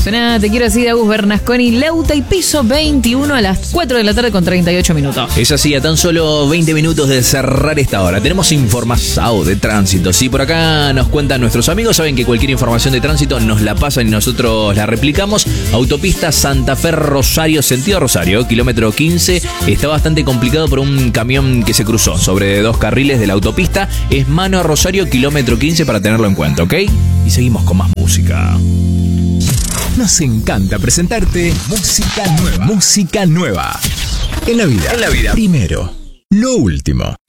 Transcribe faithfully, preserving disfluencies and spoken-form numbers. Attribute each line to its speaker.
Speaker 1: Suena Te quiero así de Agus Bernasconi, Lauta y Piso veintiuno a las cuatro de la tarde con treinta y ocho minutos.
Speaker 2: Es así, a tan solo veinte minutos de cerrar esta hora. Tenemos información de tránsito. Si por acá nos cuentan nuestros amigos, saben que cualquier información de tránsito nos la pasan y nosotros la replicamos. Autopista Santa Fe Rosario, sentido Rosario, kilómetro quince. Está bastante complicado por un camión que se cruzó sobre dos carriles de la autopista. Es mano a Rosario, kilómetro quince, para tenerlo en cuenta, ¿ok? Y seguimos con más música.
Speaker 3: Nos encanta presentarte música nueva. Música nueva. En la vida. En la vida. Primero, lo último.